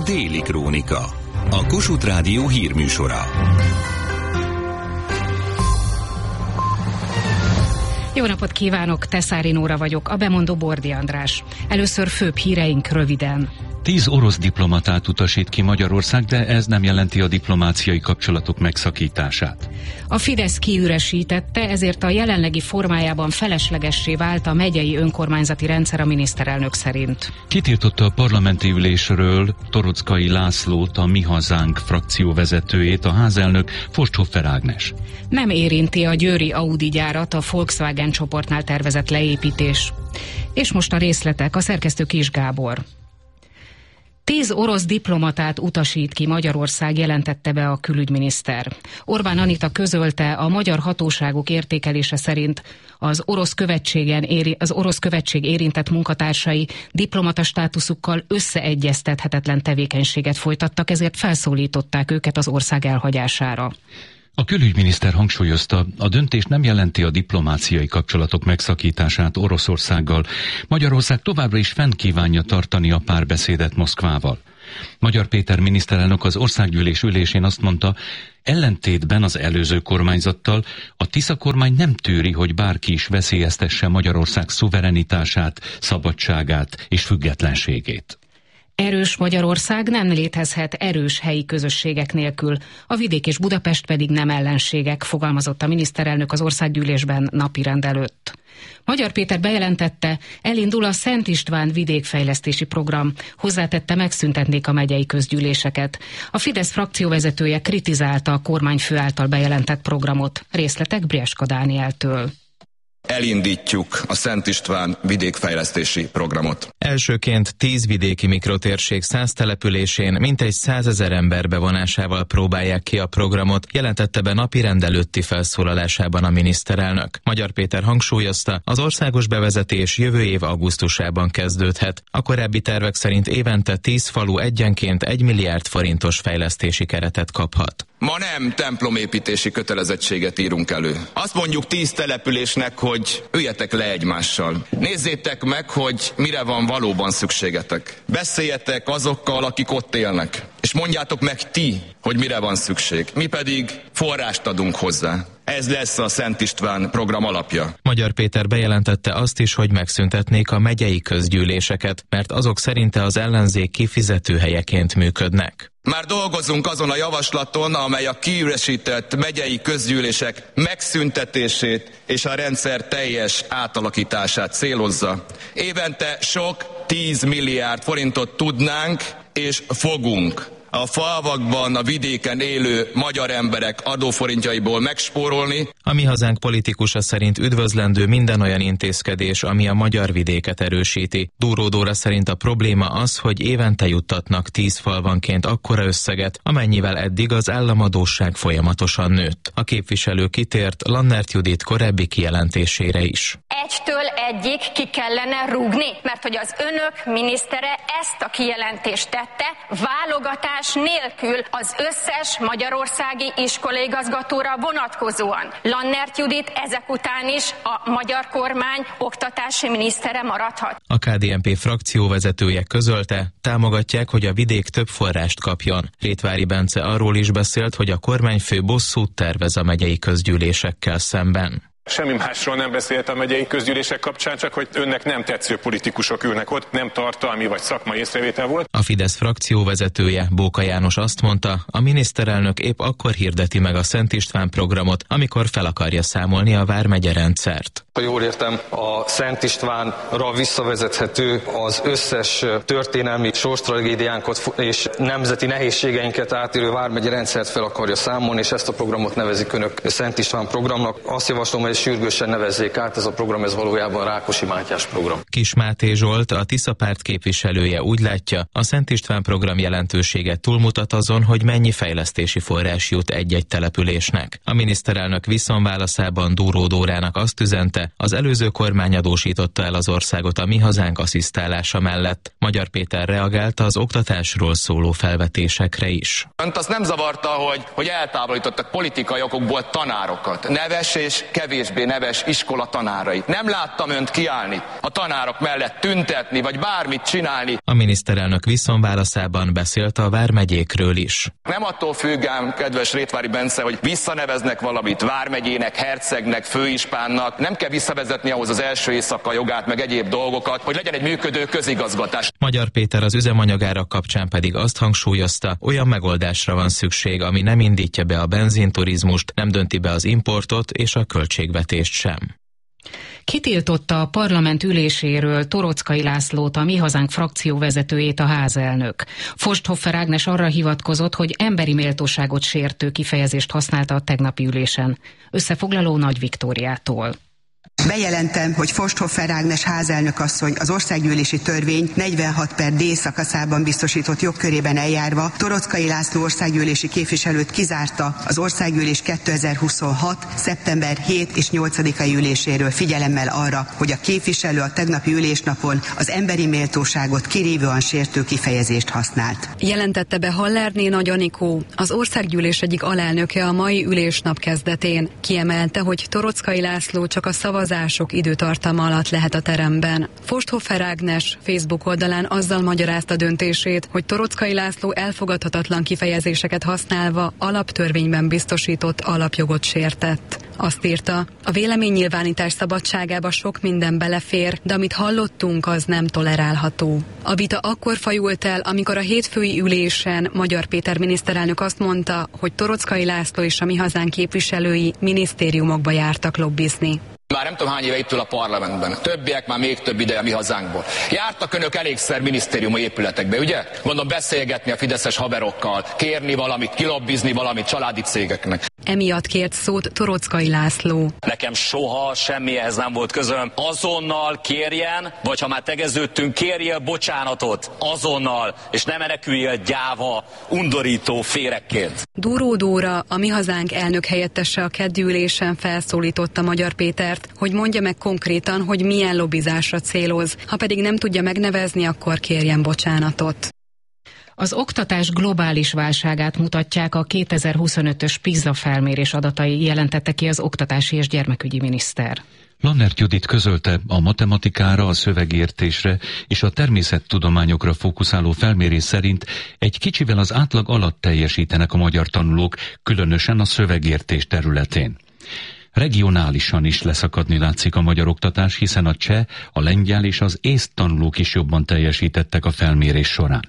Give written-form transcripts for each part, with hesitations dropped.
Déli Krónika, a Kossuth Rádió hírműsora. Jó napot kívánok, Teszári Nóra vagyok, a bemondó Bordi András. Először főbb híreink röviden. 10 orosz diplomatát utasít ki Magyarország, de ez nem jelenti a diplomáciai kapcsolatok megszakítását. A Fidesz kiüresítette, ezért a jelenlegi formájában feleslegessé vált a megyei önkormányzati rendszer a miniszterelnök szerint. Kitiltotta a parlamenti ülésről Torockai Lászlót, a Mi Hazánk frakció vezetőjét, a házelnök Forsthoffer Ágnes. Nem érinti a győri Audi gyárat a Volkswagen csoportnál tervezett leépítés. És most a részletek, a szerkesztő Kis Gábor. 10 orosz diplomatát utasít ki Magyarország, jelentette be a külügyminiszter. Orbán Anita közölte, a magyar hatóságok értékelése szerint az orosz követség érintett munkatársai diplomata státuszukkal összeegyeztethetetlen tevékenységet folytattak, ezért felszólították őket az ország elhagyására. A külügyminiszter hangsúlyozta, a döntés nem jelenti a diplomáciai kapcsolatok megszakítását Oroszországgal. Magyarország továbbra is fenn kívánja tartani a párbeszédet Moszkvával. Magyar Péter miniszterelnök az országgyűlés ülésén azt mondta, ellentétben az előző kormányzattal a Tisza kormány nem tűri, hogy bárki is veszélyeztesse Magyarország szuverenitását, szabadságát és függetlenségét. Erős Magyarország nem létezhet erős helyi közösségek nélkül, a vidék és Budapest pedig nem ellenségek, fogalmazott a miniszterelnök az országgyűlésben napirend előtt. Magyar Péter bejelentette, elindul a Szent István vidékfejlesztési program, hozzátette, megszüntetnék a megyei közgyűléseket. A Fidesz frakcióvezetője kritizálta a kormányfő által bejelentett programot. Részletek Brieska Dánieltől. Elindítjuk a Szent István vidékfejlesztési programot. Elsőként 10 vidéki mikrotérség 100 településén mintegy 100 000 ember bevonásával próbálják ki a programot, jelentette be napirend előtti felszólalásában a miniszterelnök. Magyar Péter hangsúlyozta, az országos bevezetés jövő év augusztusában kezdődhet. A korábbi tervek szerint évente 10 falu egyenként 1 milliárd forintos fejlesztési keretet kaphat. Ma nem templomépítési kötelezettséget írunk elő. Azt mondjuk 10 településnek, hogy üljetek le egymással. Nézzétek meg, hogy mire van valóban szükségetek. Beszéljetek azokkal, akik ott élnek. És mondjátok meg ti, hogy mire van szükség. Mi pedig forrást adunk hozzá. Ez lesz a Szent István program alapja. Magyar Péter bejelentette azt is, hogy megszüntetnék a megyei közgyűléseket, mert azok szerinte az ellenzék kifizetőhelyeként működnek. Már dolgozunk azon a javaslaton, amely a kiüresített megyei közgyűlések megszüntetését és a rendszer teljes átalakítását célozza. Évente sok 10 milliárd forintot tudnánk és fogunk a falvakban, a vidéken élő magyar emberek adóforintjaiból megspórolni. A Mi Hazánk politikusa szerint üdvözlendő minden olyan intézkedés, ami a magyar vidéket erősíti. Dúró Dóra szerint a probléma az, hogy évente juttatnak 10 falvanként akkora összeget, amennyivel eddig az államadósság folyamatosan nőtt. A képviselő kitért Lannert Judit korábbi kijelentésére is. 1-től 1-ig ki kellene rúgni, mert hogy az önök minisztere ezt a kijelentést tette, válogatás nélkül az összes magyarországi iskolaigazgatóra vonatkozóan. Lannert Judit ezek után is a magyar kormány oktatási minisztere maradhat. A KDNP frakcióvezetője közölte, támogatják, hogy a vidék több forrást kapjon. Rétvári Bence arról is beszélt, hogy a kormányfő bosszút tervez a megyei közgyűlésekkel szemben. Semmi másról nem beszélt a megyei közgyűlések kapcsán, csak hogy önnek nem tetsző politikusok ülnek ott, nem tartalmi vagy szakmai észrevétel volt. A Fidesz frakcióvezetője, Bóka János azt mondta, a miniszterelnök épp akkor hirdeti meg a Szent István programot, amikor fel akarja számolni a vármegye rendszert. Ha jól értem, a Szent Istvánra visszavezethető az összes történelmi sorstragédiánkat és nemzeti nehézségeinket átélő vármegye rendszert fel akarja számolni, és ezt a programot nevezik önök Szent István programnak. Azt javaslom, hogy sürgősen nevezzék át, ez a program, ez valójában Rákosi Mátyás program. Kis Máté Zsolt, a Tisza párt képviselője úgy látja, a Szent István program jelentősége túlmutat azon, hogy mennyi fejlesztési forrás jut egy-egy településnek. A miniszterelnök viszonválaszában Dúró Dórának azt üzente, az előző kormány adósította el az országot a Mi Hazánk asszisztálása mellett. Magyar Péter reagált az oktatásról szóló felvetésekre is. Önt azt nem zavarta, hogy eltávolítottak politikai okokból tanárokat, neves és kevés kevésbé neves iskola tanárait. Nem láttam önt kiállni a tanárok mellett, tüntetni, vagy bármit csinálni. A miniszterelnök viszonválaszában beszélt a vármegyékről is. Nem attól függ ám, kedves Rétvári Bence, hogy visszaneveznek valamit vármegyének, hercegnek, főispánnak. Nem kell visszavezetni ahhoz az első éjszaka jogát, meg egyéb dolgokat, hogy legyen egy működő közigazgatás. Magyar Péter az üzemanyagárak kapcsán pedig azt hangsúlyozta, olyan megoldásra van szükség, ami nem indítja be a benzinturizmust, nem dönti be az importot és a költségvetést sem. Kitiltotta a parlament üléséről Toroczkai Lászlót, a Mi Hazánk frakcióvezetőjét a házelnök. Forsthoffer Ágnes arra hivatkozott, hogy emberi méltóságot sértő kifejezést használta a tegnapi ülésen. Összefoglaló Nagy Viktóriától. Bejelentem, hogy Forsthoffer Ágnes házelnök asszony az országgyűlési törvény 46/D szakaszában biztosított jogkörében eljárva Toroczkai László országgyűlési képviselőt kizárta az országgyűlés 2026. szeptember 7 és 8-ai üléséről figyelemmel arra, hogy a képviselő a tegnapi ülésnapon az emberi méltóságot kirívóan sértő kifejezést használt. Jelentette be Hallerné Nagy Anikó, az országgyűlés egyik alelnöke a mai ülésnap kezdetén. Kiemelte, hogy Toroczkai László csak a szavazások időtartama alatt lehet a teremben. Forsthoffer Ágnes Facebook oldalán azzal magyarázta döntését, hogy Toroczkai László elfogadhatatlan kifejezéseket használva alaptörvényben biztosított alapjogot sértett. Azt írta, a véleménynyilvánítás szabadságába sok minden belefér, de amit hallottunk, az nem tolerálható. A vita akkor fajult el, amikor a hétfői ülésen Magyar Péter miniszterelnök azt mondta, hogy Toroczkai László és a Mi Hazánk képviselői minisztériumokba jártak lobbizni. Már nem tudom hány éve itt ül a parlamentben. Többiek már még több ideje a Mi Hazánkból. Jártak önök elégszer minisztériumi épületekbe, ugye? Gondolom beszélgetni a fideszes haverokkal, kérni valamit, kilobbizni valamit családi cégeknek. Emiatt kért szót Toroczkai László. Nekem soha semmihez nem volt közöm. Azonnal kérjen, vagy ha már tegeződtünk, kérjél bocsánatot. Azonnal, és ne meneküljél gyáva, undorító féregként. Dúró Dóra, a Mi Hazánk elnök helyettese a keddi ülésen felszólította Magyar Pétert, hogy mondja meg konkrétan, hogy milyen lobbizásra céloz. Ha pedig nem tudja megnevezni, akkor kérjen bocsánatot. Az oktatás globális válságát mutatják a 2025-ös PISA felmérés adatai, jelentette ki az oktatási és gyermekügyi miniszter. Lannert Judit közölte, a matematikára, a szövegértésre és a természettudományokra fókuszáló felmérés szerint egy kicsivel az átlag alatt teljesítenek a magyar tanulók, különösen a szövegértés területén. Regionálisan is leszakadni látszik a magyar oktatás, hiszen a cseh, a lengyel és az észt tanulók is jobban teljesítettek a felmérés során.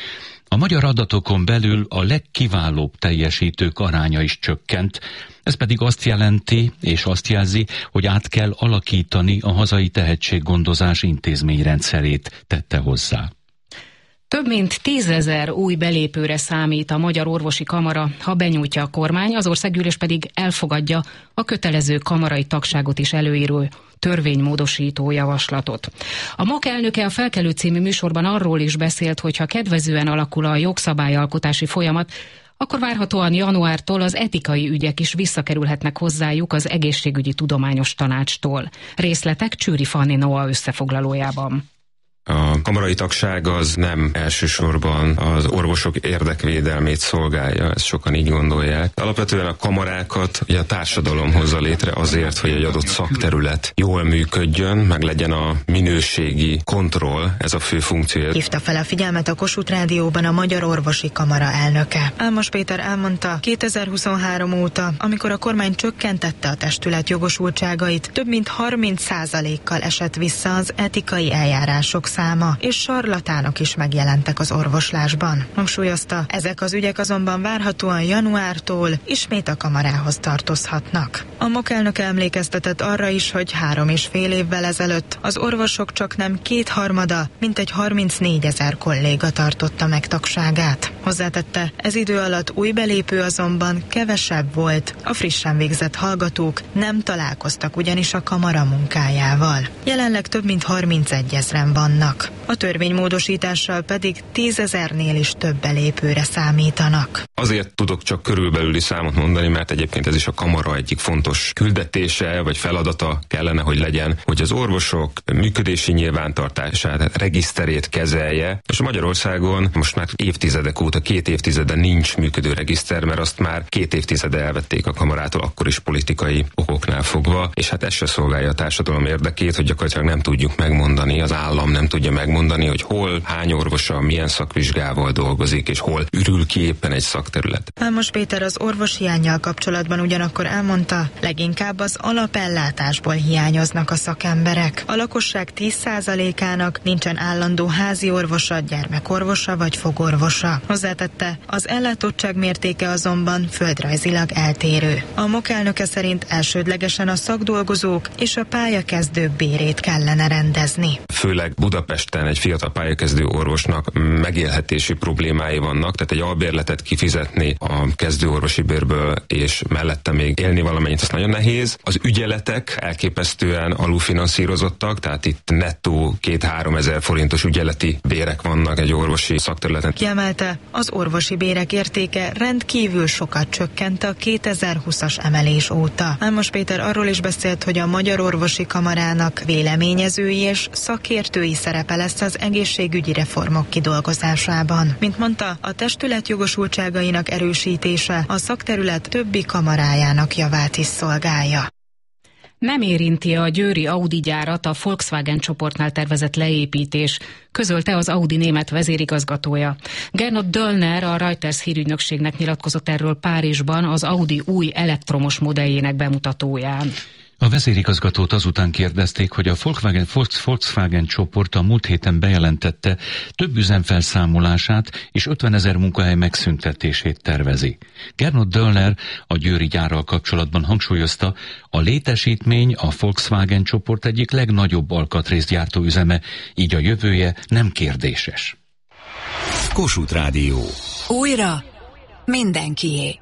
A magyar adatokon belül a legkiválóbb teljesítők aránya is csökkent, ez pedig azt jelenti és azt jelzi, hogy át kell alakítani a hazai tehetséggondozás intézményrendszerét, tette hozzá. Több mint 10 000 új belépőre számít a Magyar Orvosi Kamara, ha benyújtja a kormány, az országgyűlés pedig elfogadja a kötelező kamarai tagságot is előíró törvénymódosító javaslatot. A MAK elnöke a Felkelő című műsorban arról is beszélt, hogy ha kedvezően alakul a jogszabályalkotási folyamat, akkor várhatóan januártól az etikai ügyek is visszakerülhetnek hozzájuk az Egészségügyi Tudományos Tanácstól. Részletek Csőri Fanni Noa összefoglalójában. A kamarai tagság az nem elsősorban az orvosok érdekvédelmét szolgálja, ezt sokan így gondolják. Alapvetően a kamarákat ugye a társadalom hozza létre azért, hogy egy adott szakterület jól működjön, meg legyen a minőségi kontroll, ez a fő funkciója. Hívta fel a figyelmet a Kossuth Rádióban a Magyar Orvosi Kamara elnöke. Álmos Péter elmondta, 2023 óta, amikor a kormány csökkentette a testület jogosultságait, több mint 30%-kal esett vissza az etikai eljárások száma, és sarlatánok is megjelentek az orvoslásban. Hangsúlyozta, ezek az ügyek azonban várhatóan januártól ismét a kamarához tartozhatnak. A MOK elnöke emlékeztetett arra is, hogy 3,5 évvel ezelőtt az orvosok csaknem 2/3, mintegy 34 000 kolléga tartotta meg tagságát. Hozzátette, ez idő alatt új belépő azonban kevesebb volt. A frissen végzett hallgatók nem találkoztak ugyanis a kamara munkájával. Jelenleg több mint 31 000-en vannak. A A törvénymódosítással pedig 10 000-nél is több belépőre számítanak. Azért tudok csak körülbelüli számot mondani, mert egyébként ez is a kamara egyik fontos küldetése vagy feladata kellene, hogy legyen, hogy az orvosok működési nyilvántartását, regiszterét kezelje, és Magyarországon most már évtizedek óta, 2 évtizede nincs működő regiszter, mert azt már 2 évtizede elvették a kamarától, akkor is politikai okoknál fogva, és hát ez se szolgálja a társadalom érdekét, hogy gyakorlatilag nem tudjuk megmondani, az állam nem tudja megmondani, hogy hol, hány orvosa, milyen szakvizsgával dolgozik, és hol ürül ki éppen egy szakterület. Álmos Péter az orvoshiánnyal kapcsolatban ugyanakkor elmondta, leginkább az alapellátásból hiányoznak a szakemberek. A lakosság 10%-ának nincsen állandó házi orvosa, gyermekorvosa vagy fogorvosa. Hozzátette, az ellátottság mértéke azonban földrajzilag eltérő. A MOK elnöke szerint elsődlegesen a szakdolgozók és a pályakezdők bérét kellene rendezni. Főleg Budapesten egy fiatal pályakezdő orvosnak megélhetési problémái vannak, tehát egy albérletet kifizetni a kezdőorvosi bérből, és mellette még élni valamennyit, az nagyon nehéz. Az ügyeletek elképesztően alulfinanszírozottak, tehát itt nettó 2-3 ezer forintos ügyeleti bérek vannak egy orvosi szakterületen. Kiemelte, az orvosi bérek értéke rendkívül sokat csökkent a 2020-as emelés óta. Álmos Péter arról is beszélt, hogy a Magyar Orvosi Kamarának véleményezői és szakértői szerepe lesz az egészségügyi reformok kidolgozásában. Mint mondta, a testület jogosultságainak erősítése a szakterület többi kamarájának javát is szolgálja. Nem érinti a győri Audi gyárat a Volkswagen csoportnál tervezett leépítés, közölte az Audi német vezérigazgatója. Gernot Döllner, a Reuters hírügynökségnek nyilatkozott erről Párizsban az Audi új elektromos modelljének bemutatóján. A vezérigazgatót azután kérdezték, hogy a Volkswagen csoport a múlt héten bejelentette, több üzem felszámolását és 50 000 munkahely megszüntetését tervezi. Gernot Döllner a győri gyárral kapcsolatban hangsúlyozta, a létesítmény a Volkswagen csoport egyik legnagyobb alkatrészgyártó üzeme, így a jövője nem kérdéses. Kossuth Rádió. Újra mindenkié.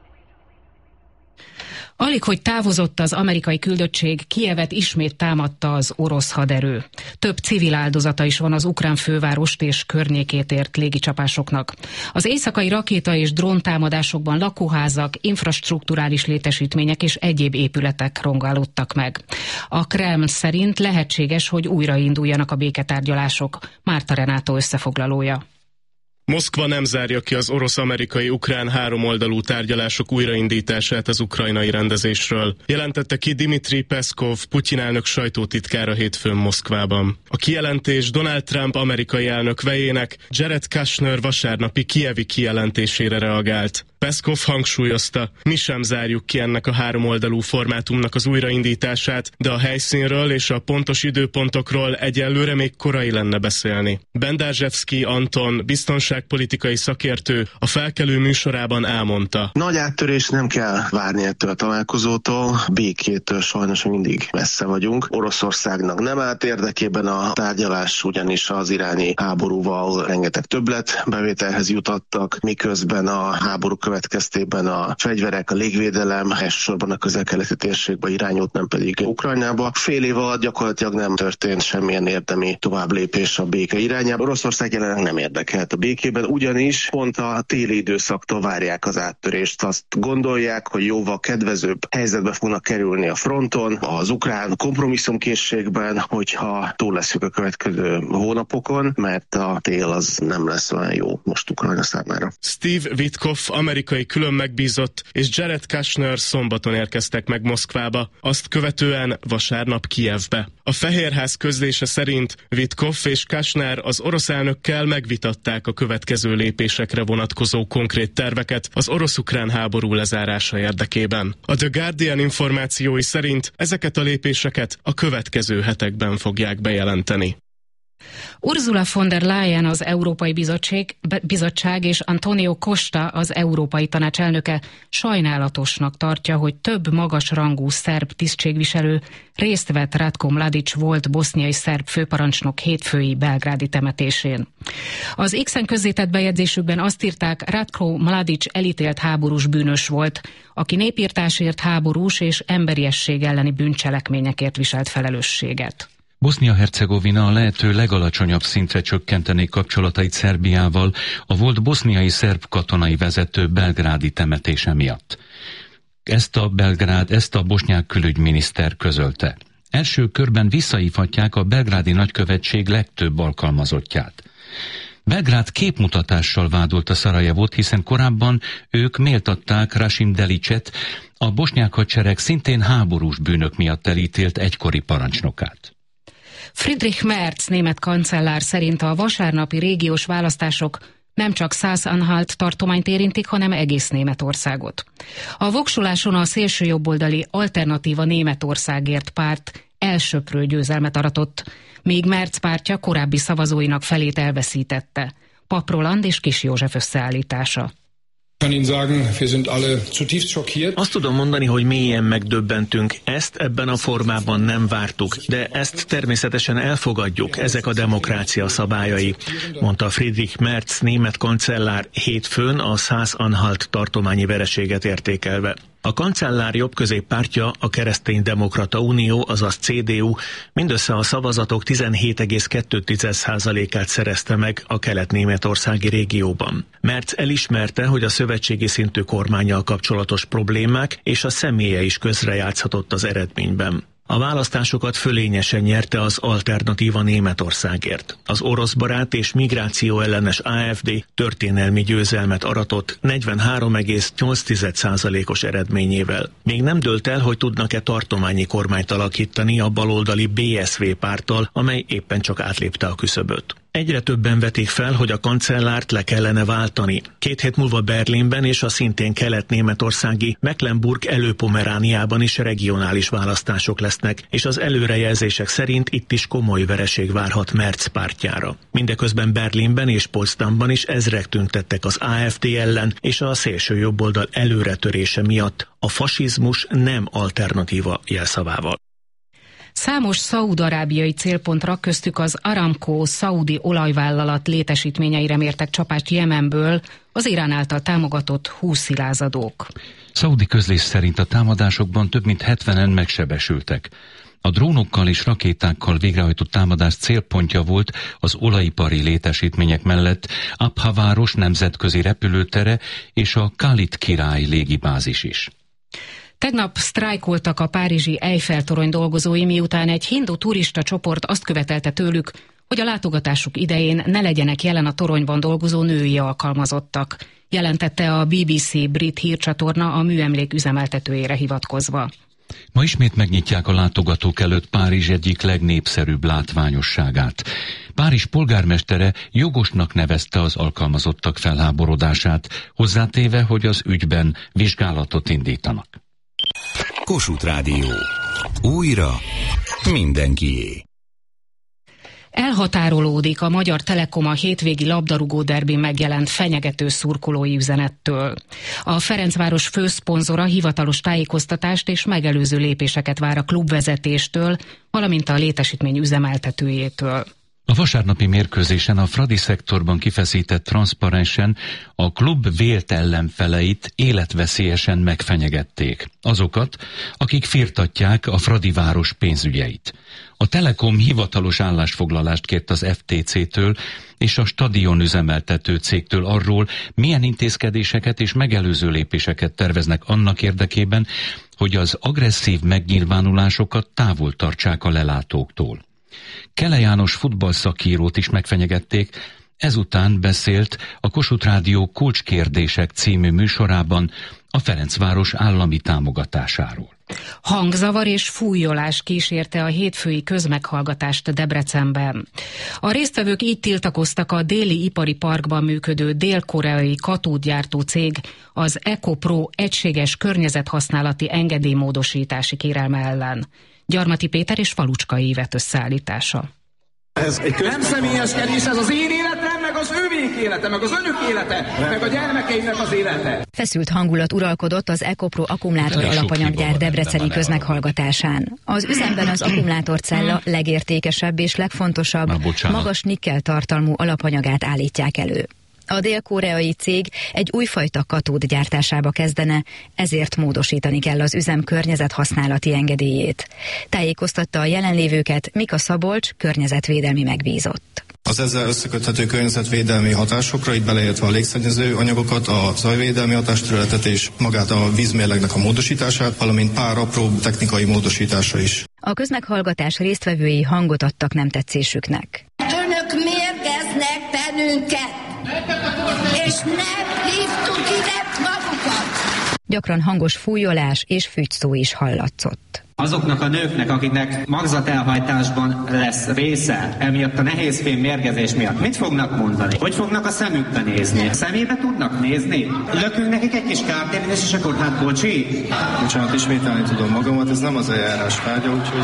Alig, hogy távozott az amerikai küldöttség, Kijevet ismét támadta az orosz haderő. Több civil áldozata is van az ukrán fővárost és környékét ért légicsapásoknak. Az éjszakai rakéta és dróntámadásokban lakóházak, infrastrukturális létesítmények és egyéb épületek rongálódtak meg. A Kreml szerint lehetséges, hogy újrainduljanak a béketárgyalások. Márta Renátó összefoglalója. Moszkva nem zárja ki az orosz-amerikai-ukrán háromoldalú tárgyalások újraindítását az ukrajnai rendezésről. Jelentette ki Dmitry Peszkov, Putyin elnök sajtótitkára hétfőn Moszkvában. A kijelentés Donald Trump amerikai elnök vejének, Jared Kushner vasárnapi kijevi kijelentésére reagált. Peszkov hangsúlyozta, mi sem zárjuk ki ennek a háromoldalú formátumnak az újraindítását, de a helyszínről és a pontos időpontokról egyelőre még korai lenne beszélni. Bendarzsevszky Anton, biztonságpolitikai szakértő, a Felkelő műsorában elmondta. Nagy áttörés nem kell várni ettől a találkozótól, békétől sajnos mindig messze vagyunk. Oroszországnak nem állt érdekében a tárgyalás, ugyanis az iráni háborúval rengeteg többletbevételhez jutottak, miközben a háború következtében a fegyverek, a légvédelem elsősorban a közel-keleti térségbe irányult, nem pedig Ukrajnába. Fél év alatt gyakorlatilag nem történt semmilyen érdemi továbblépés a béke irányába. Oroszország jelenleg nem érdekelt a békében, ugyanis pont a téli időszaktól várják az áttörést. Azt gondolják, hogy jóval kedvezőbb helyzetbe fognak kerülni a fronton, az ukrán kompromisszumkészségben, hogyha túl leszünk a következő hónapokon, mert a tél az nem lesz olyan jó most Ukrajna számára. Steve Witkoff, amerikai külön megbízott, és Jared Kushner szombaton érkeztek meg Moszkvába, azt követően vasárnap Kijevbe. A Fehérház közlése szerint Witkoff és Kushner az orosz elnökkel megvitatták a következő lépésekre vonatkozó konkrét terveket az orosz-ukrán háború lezárása érdekében. A The Guardian információi szerint ezeket a lépéseket a következő hetekben fogják bejelenteni. Ursula von der Leyen, az Európai Bizottság és Antonio Costa, az Európai Tanács elnöke sajnálatosnak tartja, hogy több magas rangú szerb tisztségviselő részt vett Ratko Mladic volt boszniai szerb főparancsnok hétfői belgrádi temetésén. Az X-en közzétett bejegyzésükben azt írták, Ratko Mladic elítélt háborús bűnös volt, aki népirtásért, háborús és emberiesség elleni bűncselekményekért viselt felelősséget. Bosznia-Hercegovina a lehető legalacsonyabb szintre csökkentené kapcsolatait Szerbiával a volt boszniai szerb katonai vezető belgrádi temetése miatt. Ezt a bosnyák külügyminiszter közölte. Első körben visszahívhatják a belgrádi nagykövetség legtöbb alkalmazottját. Belgrád képmutatással vádolta Szarajevót, hiszen korábban ők méltatták Rasim Delicet, a bosnyák hadsereg szintén háborús bűnök miatt elítélt egykori parancsnokát. Friedrich Merz német kancellár szerint a vasárnapi régiós választások nem csak Szász-Anhalt tartományt érintik, hanem egész Németországot. A voksoláson a szélsőjobboldali Alternatíva Németországért párt elsöprő győzelmet aratott, míg Merz pártja korábbi szavazóinak felét elveszítette. Papp Roland és Kiss József összeállítása. Azt tudom mondani, hogy mélyen megdöbbentünk. Ezt ebben a formában nem vártuk, de ezt természetesen elfogadjuk, ezek a demokrácia szabályai, mondta Friedrich Merz német kancellár hétfőn a Szász-Anhalt tartományi vereséget értékelve. A kancellár jobbközép pártja, a Kereszténydemokrata Unió, azaz CDU mindössze a szavazatok 17,2%-át szerezte meg a kelet-németországi régióban. Merz elismerte, hogy a szövetségi szintű kormánnyal kapcsolatos problémák és a személye is közrejátszhatott az eredményben. A választásokat fölényesen nyerte az Alternatíva Németországért. Az oroszbarát és migráció ellenes AfD történelmi győzelmet aratott 43,8%-os eredményével. Még nem dőlt el, hogy tudnak-e tartományi kormányt alakítani a baloldali BSV párttal, amely éppen csak átlépte a küszöböt. Egyre többen vetik fel, hogy a kancellárt le kellene váltani. 2 hét múlva Berlinben és a szintén kelet-németországi Mecklenburg-Előpomerániában is regionális választások lesznek, és az előrejelzések szerint itt is komoly vereség várhat Merz pártjára. Mindeközben Berlinben és Potsdamban is ezrek tüntettek az AfD ellen és a szélsőjobboldal előretörése miatt, a fasizmus nem alternatíva jelszavával. Számos szaúd-arábiai célpontra, köztük az Aramco szaudi olajvállalat létesítményeire mértek csapást Jemenből az Irán által támogatott húszilázadók. Szaudi közlés szerint a támadásokban több mint 70-en megsebesültek. A drónokkal és rakétákkal végrehajtott támadás célpontja volt az olajipari létesítmények mellett Abha város nemzetközi repülőtere és a Khalid király légibázis is. Tegnap sztrájkoltak a párizsi Eiffel-torony dolgozói, miután egy hindu turista csoport azt követelte tőlük, hogy a látogatásuk idején ne legyenek jelen a toronyban dolgozó női alkalmazottak, jelentette a BBC brit hírcsatorna a műemlék üzemeltetőjére hivatkozva. Ma ismét megnyitják a látogatók előtt Párizs egyik legnépszerűbb látványosságát. Párizs polgármestere jogosnak nevezte az alkalmazottak felháborodását, hozzátéve, hogy az ügyben vizsgálatot indítanak. Kossuth Rádió. Újra mindenkié. Elhatárolódik a Magyar Telekom a hétvégi labdarúgó derbin megjelent fenyegető szurkolói üzenettől. A Ferencváros főszponzora hivatalos tájékoztatást és megelőző lépéseket vár a klubvezetéstől, valamint a létesítmény üzemeltetőjétől. A vasárnapi mérkőzésen a Fradi szektorban kifeszített transzparensen a klub vélt ellenfeleit életveszélyesen megfenyegették. Azokat, akik firtatják a Fradi város pénzügyeit. A Telekom hivatalos állásfoglalást kért az FTC-től és a stadion üzemeltető cégtől arról, milyen intézkedéseket és megelőző lépéseket terveznek annak érdekében, hogy az agresszív megnyilvánulásokat távol tartsák a lelátóktól. Kele János futballszakírót is megfenyegették, ezután beszélt a Kossuth Rádió Kulcskérdések című műsorában a Ferencváros állami támogatásáról. Hangzavar és fújolás kísérte a hétfői közmeghallgatást Debrecenben. A résztvevők így tiltakoztak a déli ipari parkban működő dél-koreai katódgyártó cég, az EcoPro egységes környezethasználati engedélymódosítási kérelme ellen. Gyarmati Péter és Falucskai Ívet összeállítása. Ez egy nem személyeskedés, ez az én életem, meg az övék élete, meg az önök élete, meg a gyermekeimnek az élete. Feszült hangulat uralkodott az EcoPro akkumulátor alapanyaggyár debreceni közmeghallgatásán. Az üzemben az akkumulátorcella legértékesebb és legfontosabb, magas nikkel tartalmú alapanyagát állítják elő. A dél-koreai cég egy újfajta katód gyártásába kezdene, ezért módosítani kell az üzem környezethasználati engedélyét. Tájékoztatta a jelenlévőket Mika Szabolcs, környezetvédelmi megbízott. Az ezzel összeköthető környezetvédelmi hatásokra, itt beleértve a légszennyező anyagokat, a zajvédelmi hatásterületet és magát a vízmérlegnek a módosítását, valamint pár apró technikai módosításra is. A közmeghallgatás résztvevői hangot adtak nem tetszésüknek. Önök mérgeznek bennünket, és nem hívtuk ide magukat. Gyakran hangos fújolás és fügyszó is hallatszott. Azoknak a nőknek, akiknek magzatelhajtásban lesz része, emiatt a nehézfém mérgezés miatt, mit fognak mondani? Hogy fognak a szemükbe nézni? A szemébe tudnak nézni? Lökünk nekik egy kis kártérítést, és akkor hát bocsi? Bocsánat, ismételni tudom magamat, ez nem az eljárás tárgya, úgyhogy...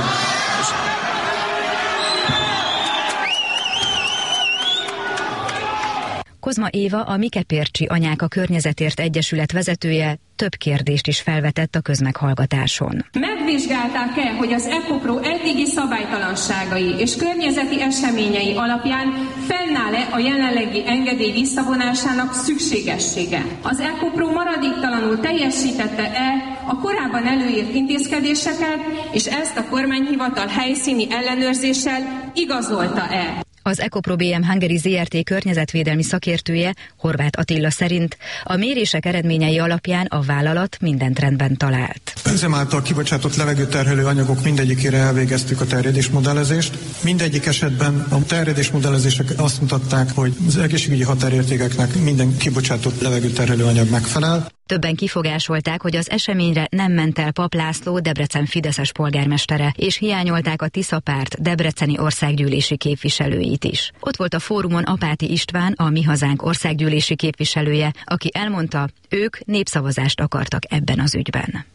Kozma Éva, a Mikepércsi Anyák a Környezetért Egyesület vezetője, több kérdést is felvetett a közmeghallgatáson. Megvizsgálták-e, hogy az EcoPro eddigi szabálytalanságai és környezeti eseményei alapján fennáll-e a jelenlegi engedély visszavonásának szükségessége? Az EcoPro maradéktalanul teljesítette-e a korábban előírt intézkedéseket, és ezt a kormányhivatal helyszíni ellenőrzéssel igazolta-e? Az EcoPro BM Hungary Zrt. Környezetvédelmi szakértője, Horváth Attila szerint a mérések eredményei alapján a vállalat mindent rendben talált. Üzem által kibocsátott levegőterhelő anyagok mindegyikére elvégeztük a terjedésmodellezést. Mindegyik esetben a terjedésmodellezések azt mutatták, hogy az egészségügyi határértékeknek minden kibocsátott levegőterhelő anyag megfelel. Többen kifogásolták, hogy az eseményre nem ment el Pap László, Debrecen fideszes polgármestere, és hiányolták a Tisza párt debreceni országgyűlési képviselőit is. Ott volt a fórumon Apáti István, a Mi Hazánk országgyűlési képviselője, aki elmondta, ők népszavazást akartak ebben az ügyben.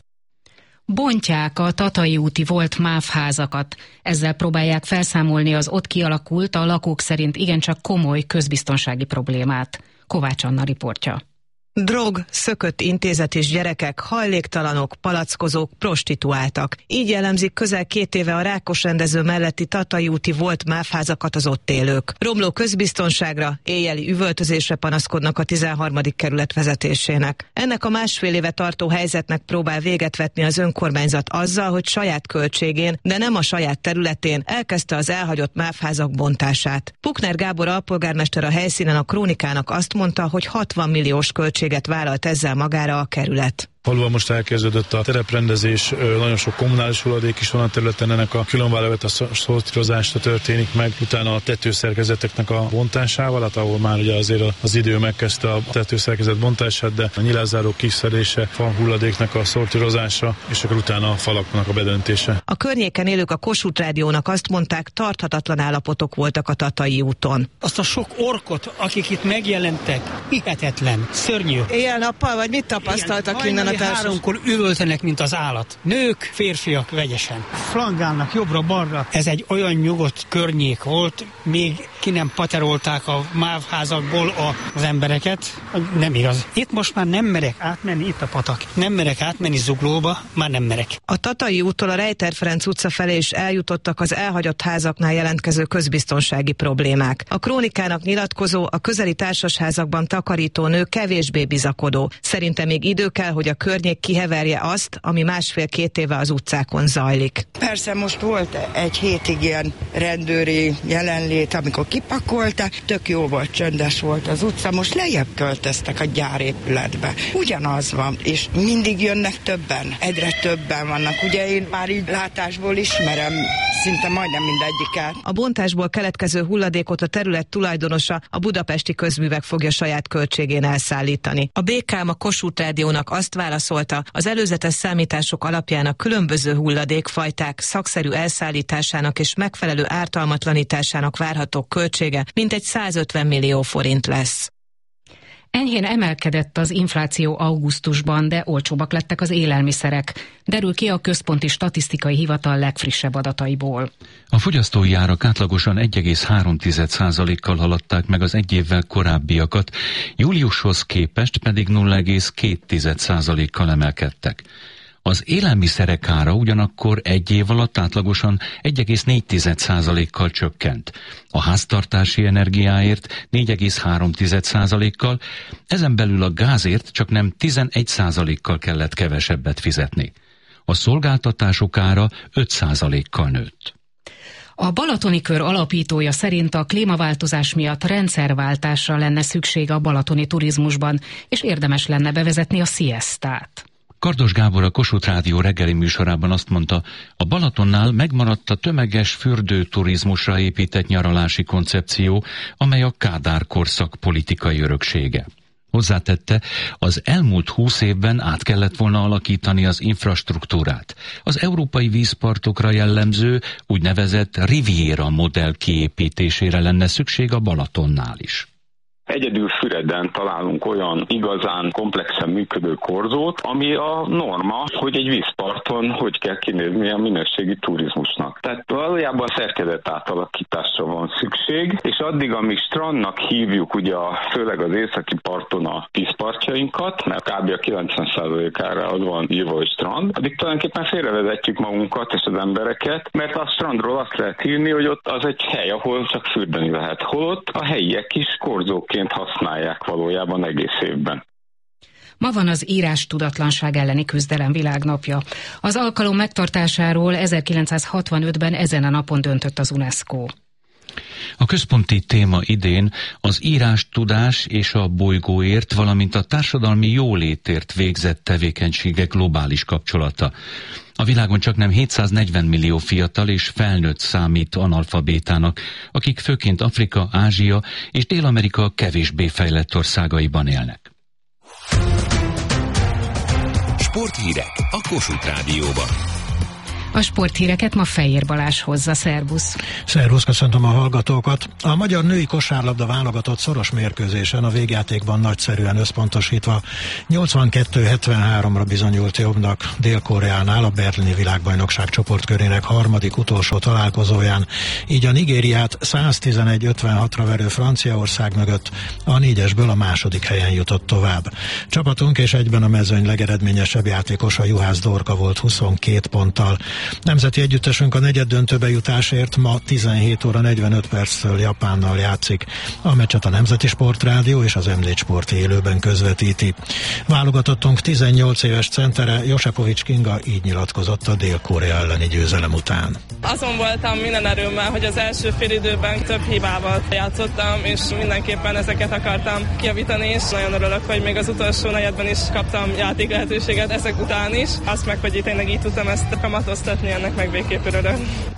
Bontják a Tatai úti volt MÁV házakat. Ezzel próbálják felszámolni az ott kialakult, a lakók szerint igencsak komoly közbiztonsági problémát. Kovács Anna riportja. Drog, szökött intézet és gyerekek, hajléktalanok, palackozók, prostituáltak. Így jellemzik közel 2 éve a Rákos-rendező melletti Tatai úti volt MÁV-házakat az ott élők. Romló közbiztonságra, éjjeli üvöltözésre panaszkodnak a 13. kerület vezetésének. Ennek a másfél éve tartó helyzetnek próbál véget vetni az önkormányzat azzal, hogy saját költségén, de nem a saját területén elkezdte az elhagyott MÁV-házak bontását. Pukner Gábor alpolgármester a helyszínen a Krónikának azt mondta, hogy 60 milliós költséget vállalt ezzel magára a kerület. Faluban most elkezdődött a tereprendezés, nagyon sok kommunális hulladék is van a területen, ennek a különvállalat a szortírozása történik meg, utána a tetőszerkezeteknek a bontásával, hát ahol már ugye azért az idő megkezdte a tetőszerkezet bontását, de a nyilázzáró kiszerése, fa hulladéknak a szortírozása, és akkor utána a falaknak a bedöntése. A környéken élők a Kossuth Rádiónak azt mondták, tarthatatlan állapotok voltak a Tatai úton. Azt a sok orkot, akik itt megjelentek, hihetetlen, szörnyű. Éjjel-nappal, vagy mit tapasztaltak innen? 3-kor üvöltenek, mint az állat. Nők, férfiak vegyesen. Flangálnak jobbra-balra. Ez egy olyan nyugodt környék volt, még ki nem paterolták a MÁV-házakból az embereket. Nem igaz. Itt most már nem merek átmenni, itt a patak. Nem merek átmenni Zuglóba, már nem merek. A Tatai úttól a Rejter Ferenc utca felé is eljutottak az elhagyott házaknál jelentkező közbiztonsági problémák. A Krónikának nyilatkozó, a közeli társasházakban takarító nő kevésbé bizakodó. Szerinte még idő kell, hogy a környék kiheverje azt, ami 1,5-2 éve az utcákon zajlik. Persze most volt egy hétig ilyen rendőri jelenlét, amikor kipakolták, tök jó volt, csöndes volt az utca, most lejjebb költöztek a gyárépületbe. Ugyanaz van, és mindig jönnek többen, egyre többen vannak. Ugye én már így látásból ismerem szinte majdnem mindegyiket. A bontásból keletkező hulladékot a terület tulajdonosa, a Budapesti Közművek fogja saját költségén elszállítani. A BKM a Kossuth Rádiónak azt válaszolta, az előzetes számítások alapján a különböző hulladékfajták szakszerű elszállításának és megfelelő ártalmatlanításának várható költsége mintegy 150 millió forint lesz. Enyhén emelkedett az infláció augusztusban, de olcsóbbak lettek az élelmiszerek. Derül ki a Központi Statisztikai Hivatal legfrissebb adataiból. A fogyasztói árak átlagosan 1,3%-kal haladták meg az egy évvel korábbiakat, júliushoz képest pedig 0,2%-kal emelkedtek. Az élelmiszerek ára ugyanakkor egy év alatt átlagosan 1,4%-kal csökkent. A háztartási energiáért 4,3%-kal, ezen belül a gázért csaknem 11%-kal kellett kevesebbet fizetni. A szolgáltatások ára 5%-kal nőtt. A Balatoni Kör alapítója szerint a klímaváltozás miatt rendszerváltásra lenne szükség a balatoni turizmusban, és érdemes lenne bevezetni a siestát. Kardos Gábor a Kossuth Rádió reggeli műsorában azt mondta, a Balatonnál megmaradt a tömeges fürdőturizmusra épített nyaralási koncepció, amely a Kádár korszak politikai öröksége. Hozzátette, az elmúlt 20 évben át kellett volna alakítani az infrastruktúrát. Az európai vízpartokra jellemző, úgynevezett Riviera modell kiépítésére lenne szükség a Balatonnál is. Egyedül Füreden találunk olyan igazán komplexen működő korzót, ami a norma, hogy egy vízparton hogy kell kinézni a minőségi turizmusnak. Tehát valójában szerkezet átalakításra van szükség, és addig, amíg strandnak hívjuk ugye főleg az északi parton a vízpartjainkat, mert kb. A 90%-ára az van írva, hogy strand, addig tulajdonképpen félrevezetjük magunkat és az embereket, mert a strandról azt lehet írni, hogy ott az egy hely, ahol csak fürdeni lehet. Holott a helyiek is korzóként használják valójában egész évben. Ma van az írástudatlanság elleni küzdelem világnapja. Az alkalom megtartásáról 1965-ben ezen a napon döntött az UNESCO. A központi téma idén az írástudás és a bolygóért, valamint a társadalmi jólétért végzett tevékenységek globális kapcsolata. A világon csaknem 740 millió fiatal és felnőtt számít analfabétának, akik főként Afrika, Ázsia és Dél-Amerika kevésbé fejlett országaiban élnek. Sporthírek a Kossuth Rádióban. A sporthíreket ma Fejér Balázs hozza. Szervusz! Szervusz, köszöntöm a hallgatókat! A magyar női kosárlabda válogatott szoros mérkőzésen a végjátékban nagyszerűen összpontosítva 82-73-ra bizonyult jobbnak Dél-Koreánál a berlini világbajnokság csoportkörének harmadik utolsó találkozóján, így a Nigériát 111-56-ra verő Franciaország mögött a négyesből a második helyen jutott tovább. Csapatunk és egyben a mezőny legeredményesebb játékosa Juhász Dorka volt 22 ponttal. Nemzeti együttesünk a negyeddöntőbe jutásért ma 17 óra 45 perctől Japánnal játszik. A meccset a Nemzeti Sportrádió és az M4 Sport élőben közvetíti. Válogatottunk 18 éves centere Josepovics Kinga így nyilatkozott a Dél-Korea elleni győzelem után. Azon voltam minden erőmmel, hogy az első félidőben több hibával játszottam, és mindenképpen ezeket akartam kijavítani, és nagyon örülök, hogy még az utolsó negyedben is kaptam játék lehetőséget ezek után is. Azt meg, hogy tényleg így tudtam ezt kamatoztatni, ennek meg végképp örülök.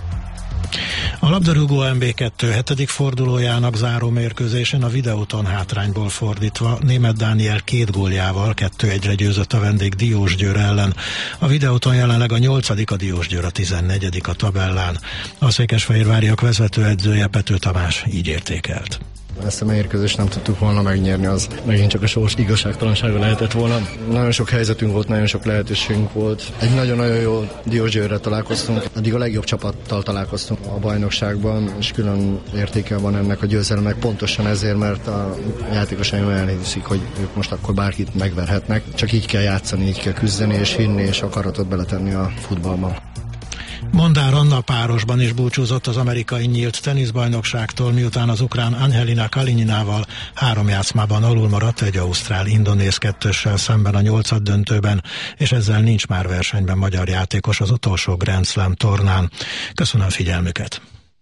A labdarúgó MB2 7. fordulójának záró mérkőzésen a Videóton hátrányból fordítva Németh Dániel 2 góljával 2-1-re győzött a vendég Diósgyőr ellen. A Videóton jelenleg a 8., a Diósgyőr a 14. a tabellán. A székesfehérváriak vezetőedzője Pető Tamás így értékelt. Ezt a mérkőzést nem tudtuk volna megnyerni, az megint csak a sors igazságtalansága lehetett volna. Nagyon sok helyzetünk volt, nagyon sok lehetőségünk volt. Egy nagyon-nagyon jó Diósgyőrrel találkoztunk, addig a legjobb csapattal találkoztunk a bajnokságban, és külön értéke van ennek a győzelemnek, pontosan ezért, mert a játékosaim elhiszik, hogy ők most akkor bárkit megverhetnek. Csak így kell játszani, így kell küzdeni, és hinni, és akaratot beletenni a futballban. Mondár Anna párosban is búcsúzott az amerikai nyílt teniszbajnokságtól, miután az ukrán Angelina Kalininával 3 játszmában alul maradt egy ausztrál-indonéz 2-essel szemben a 8. döntőben, és ezzel nincs már versenyben magyar játékos az utolsó Grand Slam tornán. Köszönöm figyelmüket!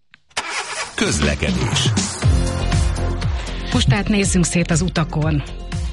Közlekedés. Most tehát nézzünk szét az utakon.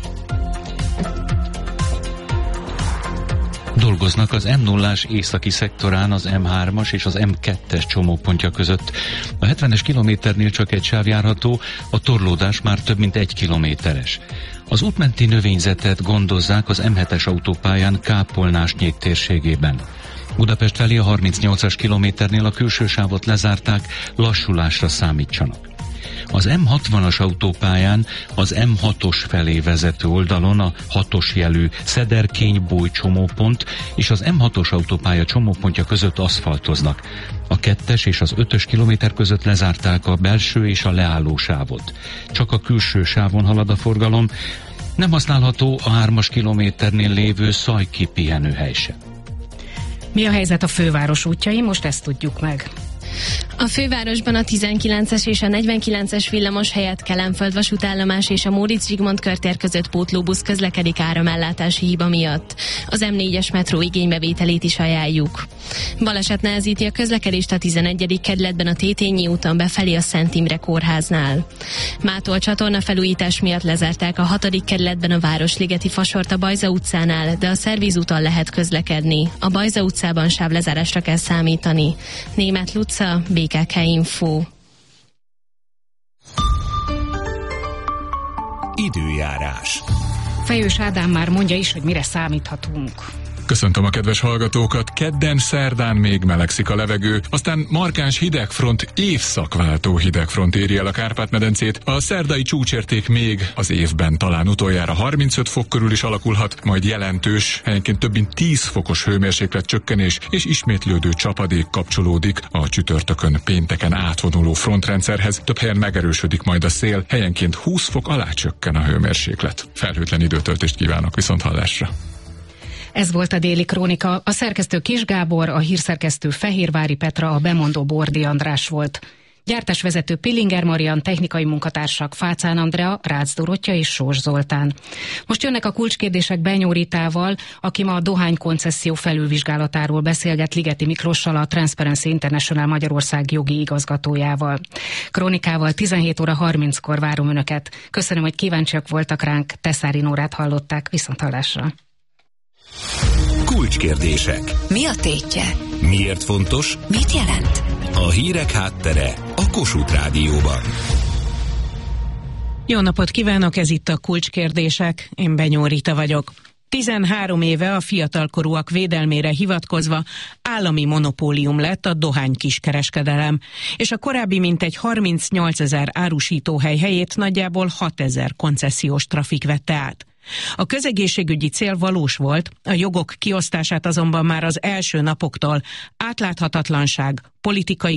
Dolgoznak az M0-ás északi szektorán az M3-as és az M2-es csomópontja között. A 70-es kilométernél csak egy sáv járható, a torlódás már több mint 1 kilométeres. Az útmenti növényzetet gondozzák az M7-es autópályán Kápolnásnyék térségében. Budapest felé a 38-as kilométernél a külső sávot lezárták, lassulásra számítsanak. Az M60-as autópályán az M6-os felé vezető oldalon a 6-os jelű Szederkény-Bój csomópont és az M6-os autópálya csomópontja között aszfaltoznak. A 2-es és az 5-ös kilométer között lezárták a belső és a leálló sávot. Csak a külső sávon halad a forgalom, nem használható a 3-as kilométernél lévő Szajki pihenőhely sem. Mi a helyzet a főváros útjain? Most ezt tudjuk meg. A fővárosban a 19-es és a 49-es villamos helyett Kelenföld vasútállomás és a Móricz Zsigmond körtér között pótlóbusz közlekedik áramellátási hiba miatt. Az M4-es metró igénybevételét is ajánljuk. Baleset nehezíti a közlekedést a 11. kerületben a Tétényi úton befelé a Szent Imre kórháznál. Mától csatorna felújítás miatt lezárták a 6. kerületben a Városligeti fasort a Bajza utcánál, de a Szervízúton lehet közlekedni. A Bajza utcában sávlezárásra kell számítani. Németh Luca, BKK Info. Időjárás. Fejős Ádám már mondja is, hogy mire számíthatunk. Köszöntöm a kedves hallgatókat! Kedden, szerdán még melegszik a levegő, aztán markáns hidegfront, évszakváltó hidegfront éri el a Kárpát-medencét. A szerdai csúcsérték még az évben talán utoljára 35 fok körül is alakulhat, majd jelentős, helyenként több mint 10 fokos hőmérséklet csökkenés és ismétlődő csapadék kapcsolódik a csütörtökön pénteken átvonuló frontrendszerhez. Több helyen megerősödik majd a szél, helyenként 20 fok alá csökken a hőmérséklet. Felhőtlen időtöltést kívánok, viszonthallásra! Ez volt a Déli Krónika. A szerkesztő Kis Gábor, a hírszerkesztő Fehérvári Petra, a bemondó Bordi András volt. Gyártásvezető Pillinger Marian, technikai munkatársak Fácán Andrea, Rácz Dorottya és Sós Zoltán. Most jönnek a kulcskérdések Benyó Ritával, aki ma a dohánykoncesszió felülvizsgálatáról beszélget Ligeti Miklossal, a Transparency International Magyarország jogi igazgatójával. Krónikával 17 óra 30-kor várom Önöket. Köszönöm, hogy kíváncsiak voltak ránk. Teszári Nórát hallották. Viszonthallásra. Kulcskérdések. Mi a tétje? Miért fontos? Mit jelent? A hírek háttere a Kossuth Rádióban. Jó napot kívánok, ez itt a Kulcskérdések. Én Benyó Rita vagyok. 13 éve a fiatalkorúak védelmére hivatkozva állami monopólium lett a dohány kiskereskedelem, és a korábbi mintegy 38 000 árusítóhely helyét nagyjából 6 000 koncesziós trafik vette át. A közegészségügyi cél valós volt, a jogok kiosztását azonban már az első napoktól átláthatatlanság, politikai